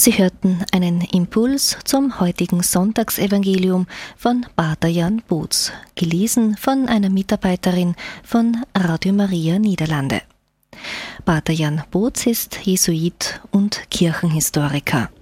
Sie hörten einen Impuls zum heutigen Sonntagsevangelium von Pater Jan Boetz, gelesen von einer Mitarbeiterin von Radio Maria Niederlande. Pater Jan Boetz ist Jesuit und Kirchenhistoriker.